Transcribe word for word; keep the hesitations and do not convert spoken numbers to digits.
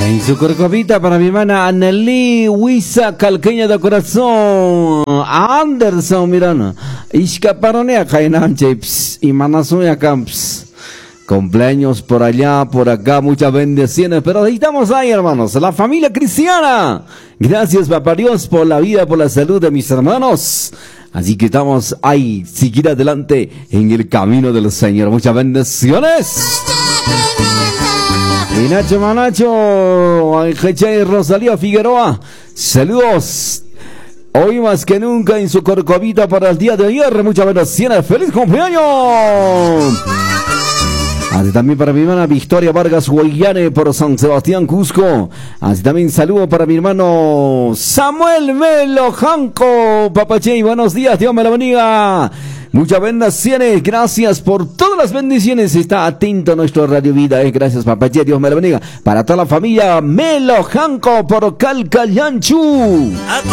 En su corcovita para mi hermana Anneli Huiza Calqueña de Corazón Anderson, miran Ishkaparonea Kainanche y Manasuya Camps. Cumpleaños por allá, por acá, muchas bendiciones, pero estamos ahí, hermanos, la familia cristiana. Gracias, papá Dios, por la vida, por la salud de mis hermanos. Así que estamos ahí, seguir adelante en el camino del Señor. Muchas bendiciones. Y Nacho Manacho, Angel Rosalía Figueroa, saludos. Hoy más que nunca en su corcovita para el día de ayer. Muchas bendiciones. ¡Feliz cumpleaños! Así también para mi hermana Victoria Vargas Guayane por San Sebastián, Cusco. Así también saludo para mi hermano Samuel Melo Janco. Papachey, buenos días, Dios me la bendiga. Muchas bendiciones, gracias por todas las bendiciones. Está atento a nuestro Radio Vida, eh. Gracias, Papachey, Dios me la bendiga. Para toda la familia Melo Janco por Calcayanchu.